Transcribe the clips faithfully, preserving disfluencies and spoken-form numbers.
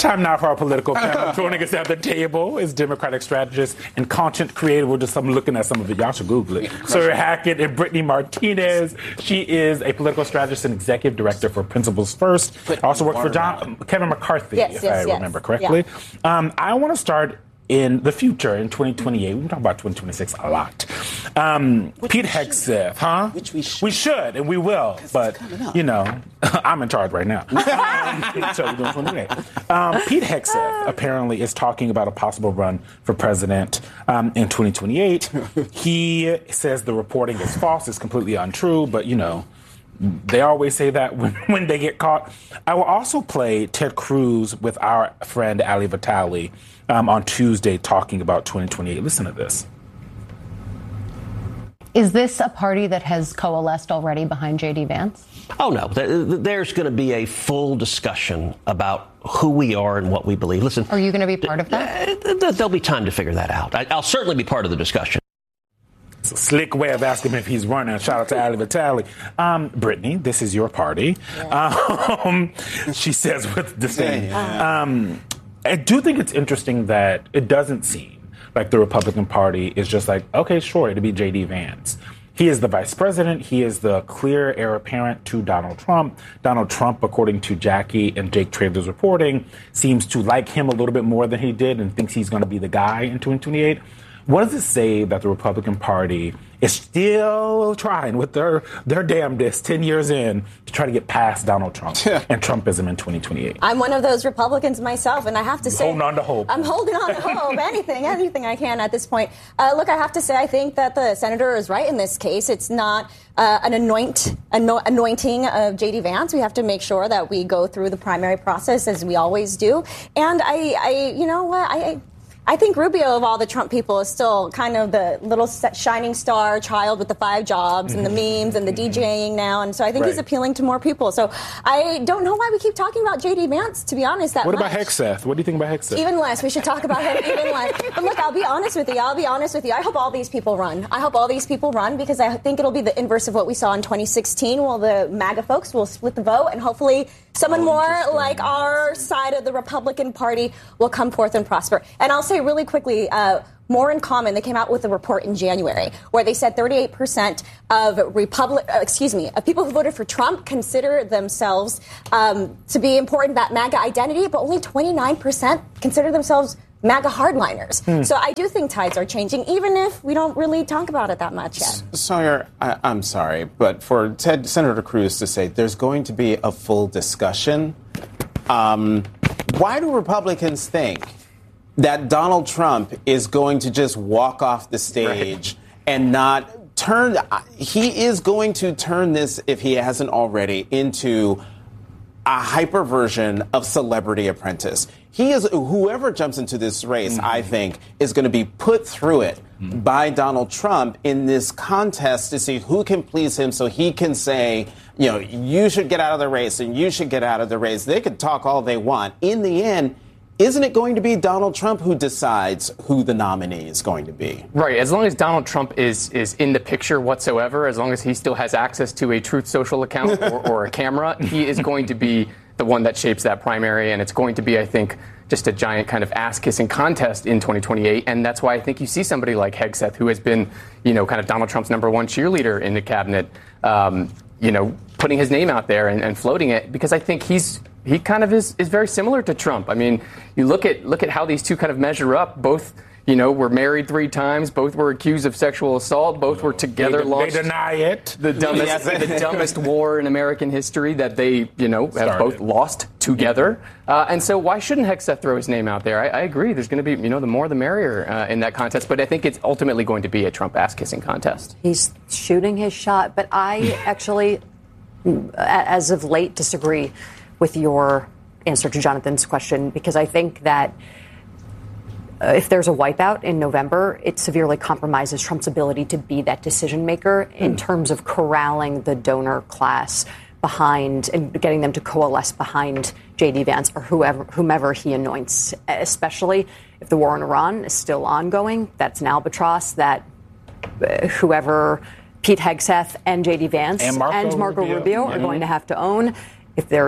Time now for our political panel. Joining us at the table is Democratic strategist and content creator. We're just I'm looking at some of it. Y'all should Google it. Sawyer Hackett and Brittany Martinez. She is a political strategist and executive director for Principles First. Also worked for John Kevin McCarthy, yes, if yes, I yes. remember correctly. Yeah. Um, I want to start in the future, in twenty twenty-eight. We can talk about twenty twenty-six a lot. Um, Pete Hegseth, huh? Which we should. We should, and we will. But, you know, I'm in charge right now. So we're doing twenty-eight. Um, Pete Hegseth apparently is talking about a possible run for president um, in twenty twenty-eight. He says the reporting is false, it's completely untrue, but, you know, they always say that when, when they get caught. I will also play Ted Cruz with our friend Ali Vitale um, on Tuesday talking about twenty twenty-eight. Listen to this. Is this a party that has coalesced already behind J D Vance? Oh, no. There's going to be a full discussion about who we are and what we believe. Listen. Are you going to be part of that? There'll be time to figure that out. I'll certainly be part of the discussion. It's a slick way of asking him if he's running. Shout out to Ali Vitale. Um, Brittany, this is your party. Yeah. Um, she says with disdain. Um, I do think it's interesting that it doesn't seem like the Republican Party is just like, okay, sure, it'll be J D Vance. He is the vice president. He is the clear heir apparent to Donald Trump. Donald Trump, according to Jackie and Jake Trader's reporting, seems to like him a little bit more than he did and thinks he's going to be the guy in twenty twenty-eight. What does it say that the Republican Party is still trying with their, their damnedest ten years in to try to get past Donald Trump and Trumpism in twenty twenty-eight? I'm one of those Republicans myself, and I have to say... Holding on to hope. I'm holding on to hope. Anything, anything I can at this point. Uh, look, I have to say, I think that the senator is right in this case. It's not uh, an anoint, ano- anointing of J D Vance. We have to make sure that we go through the primary process as we always do. And I, I you know what, I... I I think Rubio, of all the Trump people, is still kind of the little shining star child with the five jobs and the memes and the DJing now. And so I think right. he's appealing to more people. So I don't know why we keep talking about J D Vance, to be honest, that What much. about Hegseth? What do you think about Hegseth? Even less. We should talk about him even less. But look, I'll be honest with you. I'll be honest with you. I hope all these people run. I hope all these people run because I think it'll be the inverse of what we saw in twenty sixteen. Well, the MAGA folks will split the vote and hopefully someone oh, more like our side of the Republican Party will come forth and prosper. And I'll say really quickly, uh, More in Common, they came out with a report in January where they said thirty-eight percent of Republic, uh, excuse me, of people who voted for Trump consider themselves um, to be important, that MAGA identity, but only twenty-nine percent consider themselves MAGA hardliners. Hmm. So I do think tides are changing, even if we don't really talk about it that much yet. Sawyer, I, I'm sorry, but for Ted, Senator Cruz to say there's going to be a full discussion, um, why do Republicans think that Donald Trump is going to just walk off the stage right. and not turn? He is going to turn this, if he hasn't already, into a hyper version of Celebrity Apprentice. He is, whoever jumps into this race, mm-hmm. I think, is going to be put through it mm-hmm. by Donald Trump in this contest to see who can please him so he can say, you know, you should get out of the race and you should get out of the race. They could talk all they want. In the end, isn't it going to be Donald Trump who decides who the nominee is going to be? Right. As long as Donald Trump is is in the picture whatsoever, as long as he still has access to a Truth Social account or, or a camera, he is going to be the one that shapes that primary. And it's going to be, I think, just a giant kind of ass-kissing contest in twenty twenty-eight. And that's why I think you see somebody like Hegseth, who has been, you know, kind of Donald Trump's number one cheerleader in the cabinet, um, you know, putting his name out there and, and floating it, because I think he's he kind of is, is very similar to Trump. I mean, you look at look at how these two kind of measure up. Both, you know, were married three times. Both were accused of sexual assault. Both were together. They, launched they deny it. The dumbest, the dumbest war in American history that they, you know, have Started. both lost together. Uh, and so why shouldn't Hegseth throw his name out there? I, I agree. There's going to be, you know, the more the merrier uh, in that contest. But I think it's ultimately going to be a Trump ass-kissing contest. He's shooting his shot. But I actually, as of late, disagree with your answer to Jonathan's question, because I think that uh, if there's a wipeout in November, it severely compromises Trump's ability to be that decision maker mm. in terms of corralling the donor class behind and getting them to coalesce behind J D Vance or whoever, whomever he anoints, especially if the war in Iran is still ongoing. That's an albatross that uh, whoever Pete Hegseth and J D Vance and Marco, and Marco Rubio, Rubio yeah. are going to have to own. If there's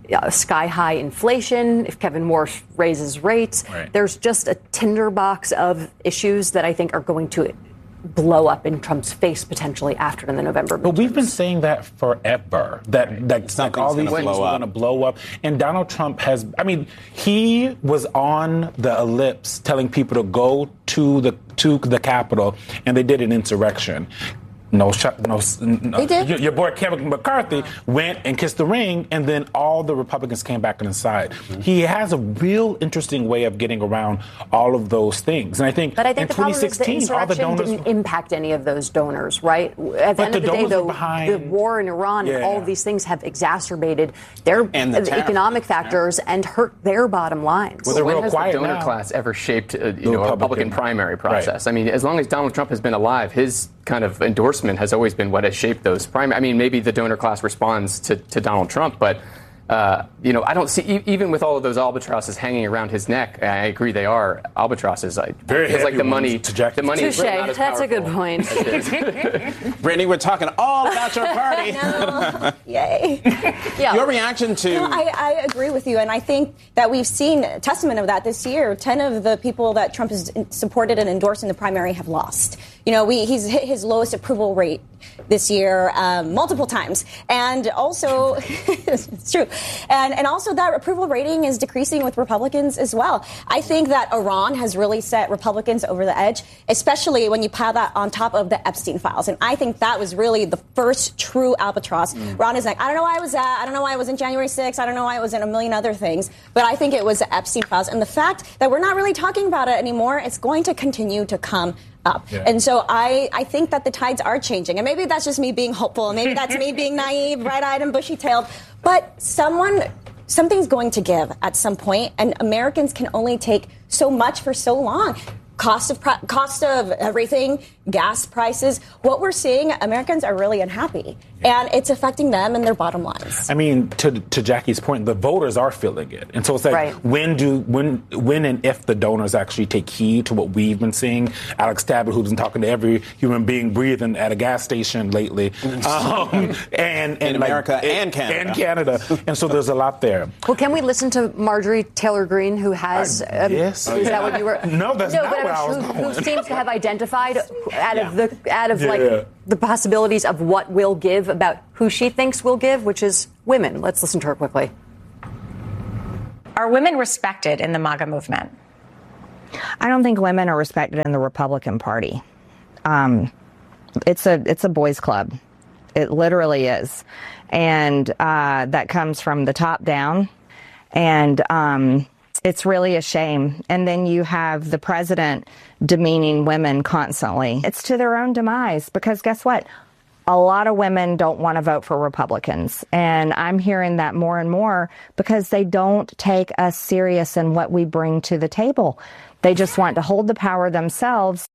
uh, sky-high inflation, if Kevin Warsh raises rates. Right. There's just a tinderbox of issues that I think are going to blow up in Trump's face potentially after the November midterms. But we've been saying that forever, that, that like all these things are going to blow up. And Donald Trump has, I mean, he was on the ellipse telling people to go to the to the Capitol, and they did an insurrection. No, no, no. They did. Your, your boy Kevin McCarthy went and kissed the ring, and then all the Republicans came back on his side. Mm-hmm. He has a real interesting way of getting around all of those things, and I think. But I think in the problem twenty sixteen, is the all the insurrection donors didn't impact any of those donors, right? At the but end the of the day, donors though, are behind. the war in Iran Yeah. and all of these things have exacerbated their And the tariff. economic factors yeah. and hurt their bottom lines. Well, they're when real has quiet the donor now. class ever shaped uh, you The know, a Republican- Republican primary process? Right. I mean, as long as Donald Trump has been alive, his kind of endorsement has always been what has shaped those primary. I mean, maybe the donor class responds to, to Donald Trump, but uh, you know, I don't see e- even with all of those albatrosses hanging around his neck. I agree, they are albatrosses. I, Very it feels like heavy the money. ones to Jackie. The money is Touche. really not as That's a good powerful point. as it is. Brittany, we're talking all about your party. No. Yay. Yeah. Your reaction to... No, I, I agree with you, and I think that we've seen a testament of that this year. Ten of the people that Trump has supported and endorsed in the primary have lost. You know, we, he's hit his lowest approval rate this year um, multiple times, and also it's true, and and also that approval rating is decreasing with Republicans as well. I think that Iran has really set Republicans over the edge, especially when you pile that on top of the Epstein files, and I think that was really the first true albatross. Mm. Ron is like, I don't know why I was that, I don't know why I was in January sixth, I don't know why I was in a million other things, but I think it was the Epstein files, and the fact that we're not really talking about it anymore, it's going to continue to come up. Yeah. And so I, I think that the tides are changing. And maybe that's just me being hopeful. And maybe that's me being naive, bright-eyed and bushy-tailed. But someone, something's going to give at some point, and Americans can only take so much for so long. Cost of cost of everything, gas prices. What we're seeing, Americans are really unhappy, yeah. and it's affecting them and their bottom lines. I mean, to to Jackie's point, the voters are feeling it, and so it's like right. when do when when and if the donors actually take heed to what we've been seeing. Alex Tabbitt, who's been talking to every human being breathing at a gas station lately, um, and, and in like, America it, and Canada, and Canada, and so there's a lot there. Well, can we listen to Marjorie Taylor Greene, who has? I, um, yes. Is that what you were? No, that's no, not but where I was who, going. who seems to have identified out Yeah. of the out of Yeah. like the possibilities of what will give about who she thinks will give, which is women. Let's listen to her quickly. Are women respected in the MAGA movement? I don't think women are respected in the Republican Party. Um, it's a it's a boys' club. It literally is, and uh, that comes from the top down, and um, it's really a shame. And then you have the president demeaning women constantly. It's to their own demise, because guess what? A lot of women don't want to vote for Republicans. And I'm hearing that more and more because they don't take us serious in what we bring to the table. They just want to hold the power themselves.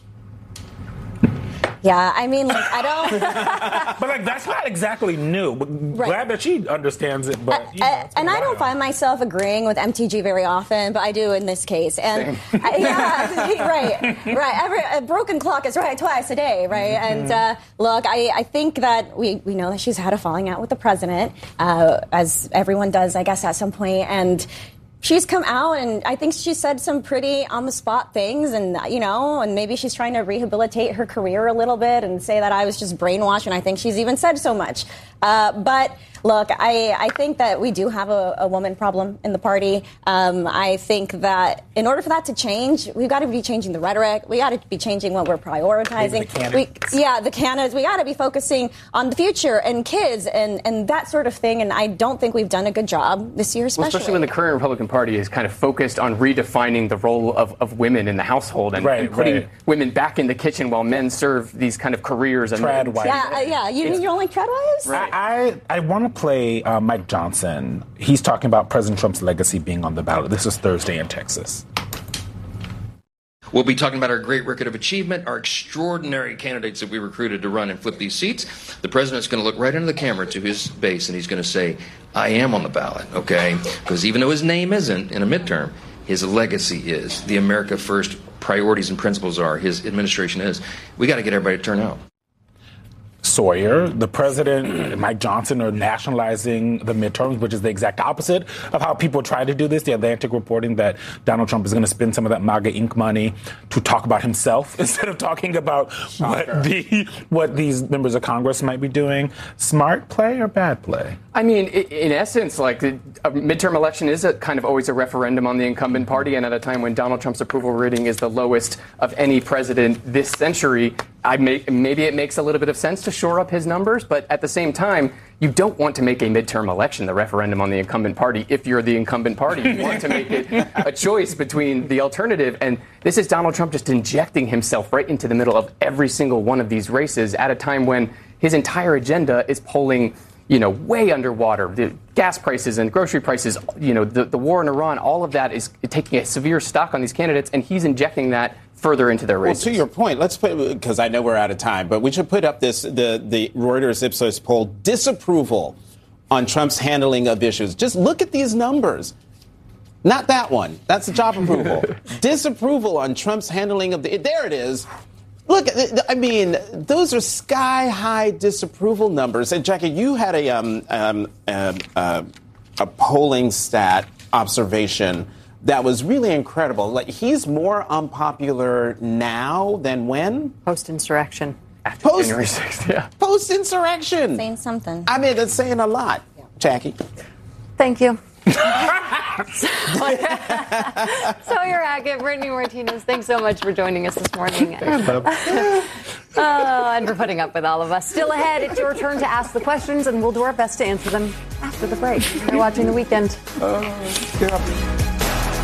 Yeah, I mean, like, I don't... But, like, that's not exactly new. But Right. glad that she understands it. But you know, Uh, it's been and a I don't while. find myself agreeing with M T G very often, but I do in this case. And I, yeah, right, right. Every a broken clock is right twice a day, right? Mm-hmm. And uh, look, I, I think that we, we know that she's had a falling out with the president, uh, as everyone does, I guess, at some point. And she's come out, and I think she said some pretty on-the-spot things, and, you know, and maybe she's trying to rehabilitate her career a little bit and say that I was just brainwashed, and I think she's even said so much. Uh, but, look, I, I think that we do have a, a woman problem in the party. Um, I think that in order for that to change, we've got to be changing the rhetoric. We got to be changing what we're prioritizing. The we, yeah, the candidates. We got to be focusing on the future and kids and, and that sort of thing, and I don't think we've done a good job this year, especially. Well, especially when the current Republican Party is kind of focused on redefining the role of, of women in the household and, Right, and putting right. women back in the kitchen while men serve these kind of careers. And Trad wives. Yeah, uh, yeah. You, you don't like tread wives? Right. I, I want to play uh, Mike Johnson. He's talking about President Trump's legacy being on the ballot. This is Thursday in Texas. We'll be talking about our great record of achievement, our extraordinary candidates that we recruited to run and flip these seats. The president's going to look right into the camera to his base, and he's going to say, I am on the ballot, okay? Because even though his name isn't in a midterm, his legacy is. The America First priorities and principles are. His administration is. We got to get everybody to turn out. Sawyer. The president and Mike Johnson are nationalizing the midterms, which is the exact opposite of how people try to do this. The Atlantic reporting that Donald Trump is going to spend some of that MAGA Incorporated money to talk about himself instead of talking about what the what these members of Congress might be doing. Smart play or bad play? I mean, in essence, like a midterm election is a kind of always a referendum on the incumbent party, and at a time when Donald Trump's approval rating is the lowest of any president this century, I make, maybe it makes a little bit of sense to shore up his numbers, but at the same time, you don't want to make a midterm election the referendum on the incumbent party if you're the incumbent party. You want to make it a choice between the alternative, and this is Donald Trump just injecting himself right into the middle of every single one of these races at a time when his entire agenda is polling, you know, way underwater. The gas prices and grocery prices, you know, the, the war in Iran, all of that is taking a severe stock on these candidates, and he's injecting that further into their races. Well, to your point, let's put, because I know we're out of time, but we should put up this, the, the Reuters Ipsos poll, disapproval on Trump's handling of issues. Just look at these numbers. Not that one. That's the job approval. Disapproval on Trump's handling of the, there it is. Look, I mean, those are sky-high disapproval numbers. And, Jackie, you had a, um, um, uh, uh, a polling stat observation that was really incredible. Like, he's more unpopular now than when? Post-insurrection. After Post- January sixth, yeah. Post-insurrection. Saying something. I mean, that's saying a lot. Yeah. Jackie. Thank you. Sawyer Hackett, Brittany Martinez, thanks so much for joining us this morning. Oh, and for putting up with all of us. Still ahead, it's your turn to ask the questions, and we'll do our best to answer them after the break. You're watching The Weekend. Oh, yeah.